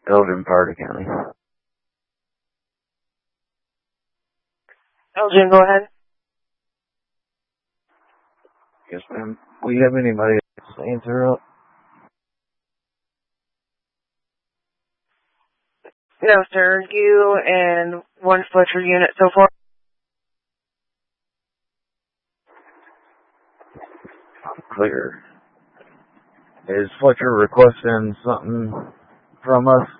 Elgin, Parker County. Elgin, go ahead. Yes, ma'am. We have anybody that's answer up? No, sir. You and one Fletcher unit so far? Clear. Is Fletcher requesting something from us?